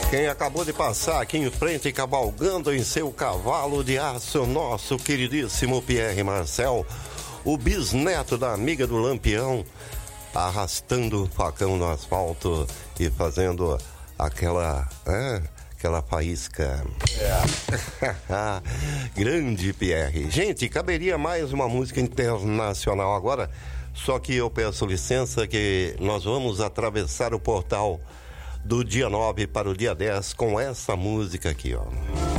Quem acabou de passar aqui em frente, cavalgando em seu cavalo de aço, nosso queridíssimo Pierre Marcel, o bisneto da amiga do Lampião, arrastando o facão no asfalto e fazendo aquela faísca. Grande Pierre. Gente, caberia mais uma música internacional agora, só que eu peço licença que nós vamos atravessar o portal do dia 9 para o dia 10 com essa música aqui, ó.